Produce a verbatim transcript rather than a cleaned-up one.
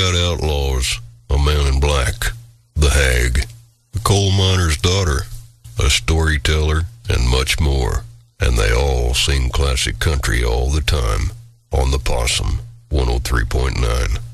got outlaws, a man in black, the hag, the coal miner's daughter, a storyteller, and much more. And they all sing classic country all the time on the Possum one oh three point nine.